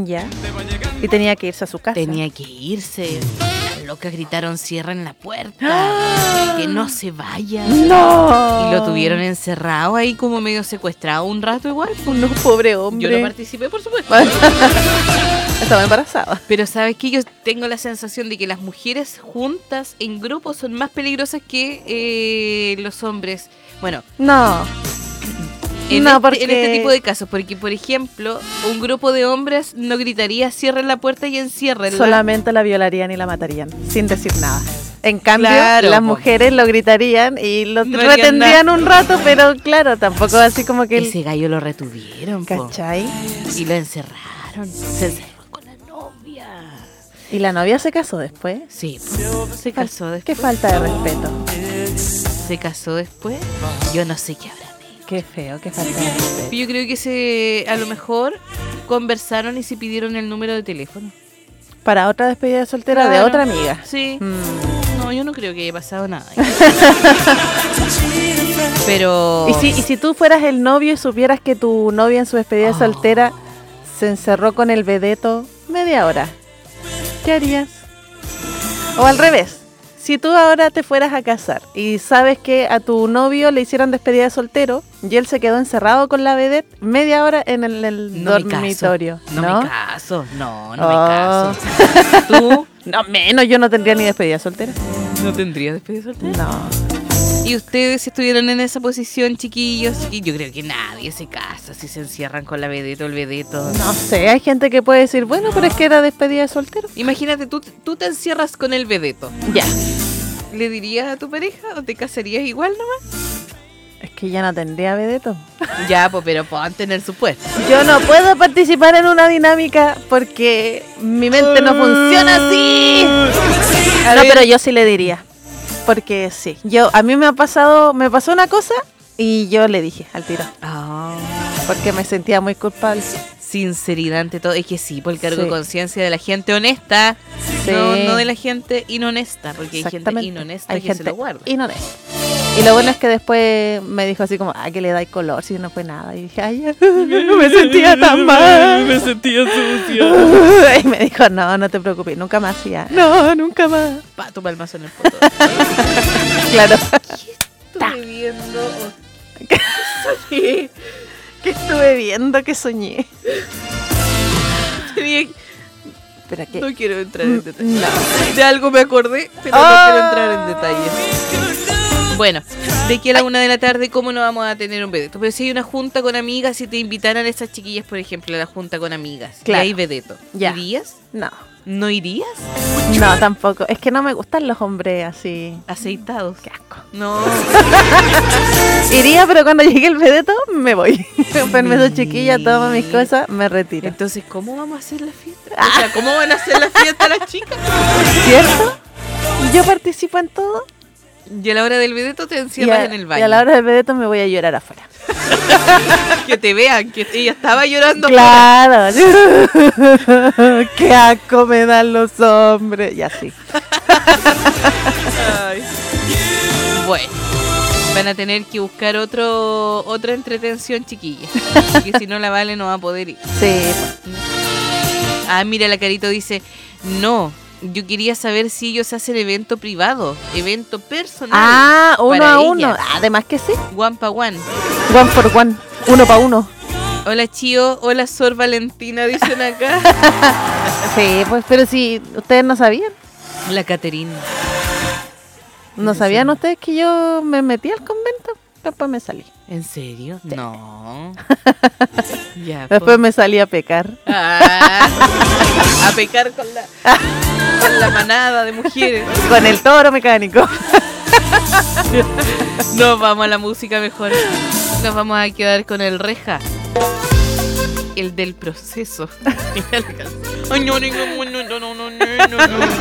Ya. Y tenía que irse a su casa. Tenía que irse. Las locas gritaron, cierren la puerta, que no se vaya. ¡No! Y lo tuvieron encerrado ahí como medio secuestrado un rato igual. No, pobre hombre. Yo no participé, por supuesto. Estaba embarazada. Pero ¿sabes qué? Yo tengo la sensación de que las mujeres juntas en grupo son más peligrosas que los hombres. Bueno, No. en, No, en este tipo de casos, porque por ejemplo, un grupo de hombres no gritaría cierren la puerta y enciérrenla. Solamente la violarían y la matarían, sin decir nada. En cambio, Claro, las po. mujeres lo gritarían y lo No harían retendrían un rato, pero claro, tampoco así como que... Ese gallo lo retuvieron, po. ¿Cachai? Y lo encerraron. Se encerró con la novia. ¿Y la novia se casó después? Sí, po. Se casó después. Qué falta de respeto. Se casó después. Yo no sé qué habrá. Qué feo, qué falta de respeto. Yo creo que a lo mejor conversaron y se pidieron el número de teléfono. Para otra despedida de soltera de Claro. otra amiga. Sí. Mm. No, yo no creo que haya pasado nada. Pero... ¿Y si tú fueras el novio y supieras que tu novia en su despedida de soltera se encerró con el vedeto media hora? ¿Qué harías? O al revés, si tú ahora te fueras a casar y sabes que a tu novio le hicieron despedida de soltero y él se quedó encerrado con la vedette media hora en el No me dormitorio. caso. No me caso. No me Oh. caso. ¿Tú No, menos, yo no tendría ni despedida de soltera. no tendrías despedida soltera? No. Y ustedes si estuvieran en esa posición, chiquillos, y yo creo que nadie se casa si se encierran con la vedeta o el vedeto. No sé, hay gente que puede decir, bueno, pero es que era despedida de soltero. Imagínate, tú te encierras con el vedeto. Ya. ¿Le dirías a tu pareja o te casarías igual nomás? Es que ya no tendría vedeto. Ya, pues, pero ponte en el supuesto. Yo no puedo participar en una dinámica porque mi mente no funciona así. A No, ver. pero yo sí le diría. Porque sí. A mí me pasó una cosa y yo le dije al tiro. Ah, Porque me sentía muy culpable. sinceridad ante todo. Es que sí, por el cargo Sí. de conciencia de la gente honesta. Sí. No de la gente inhonesta, porque hay gente Exactamente. inhonesta Hay que gente se lo guarda. inhonesta. Y lo bueno es que después me dijo así como, que le dais color si no fue nada. Y dije, ay, no me sentía tan mal. Me sentía sucia. Y me dijo, no te preocupes, nunca más. Y ya, no, nunca más. Tu palmazo en el poto. Claro. Estuve viendo. Sí. Que estuve viendo, que soñé. Tenía- Espera, ¿qué? No quiero entrar en detalles. No. De algo me acordé, pero no quiero entrar en detalles. Bueno, de aquí a la 1 de la tarde, ¿cómo no vamos a tener un vedeto? Pero si hay una junta con amigas, si te invitaran esas chiquillas, por ejemplo, a la junta con amigas, Claro. y hay vedeto, Ya. ¿irías? No. ¿No irías? No, tampoco. Es que no me gustan los hombres así. Aceitados. Qué asco. No. Iría, pero cuando llegue el vedeto, me voy. Permiso, chiquilla, tomo mis cosas, me retiro. Entonces, ¿cómo vamos a hacer la fiesta? O sea, ¿cómo van a hacer la fiesta las chicas? ¿Cierto? Yo participo en todo. Y a la hora del vedeto te Y encierras a, en el y baño. a la hora del vedeto me voy a llorar afuera. Que te vean, que ella estaba llorando. Claro. Qué asco me dan los hombres. Y así. Ay. Bueno, van a tener que buscar otra entretención, chiquilla. Porque si no, la Vale no va a poder ir. Sí. Ah, mira, la Carito dice, no, yo quería saber si ellos hacen evento privado, evento personal. Ah, uno para a uno. ellas. Además que sí. One pa' one. One for one. Uno para uno. Hola, Chío. Hola, Sor Valentina, dicen acá. Sí, pues, pero si ustedes no sabían. La Caterina. ¿No sabían ustedes que yo me metí al convento? Después me salí. ¿En serio? Sí. No. Ya, Después me salí a pecar. Ah, a pecar con la manada de mujeres. Con el toro mecánico. Nos vamos a la música mejor. Nos vamos a quedar con el reja. El del proceso. Ay, no, no, no, no, no, no, no, no.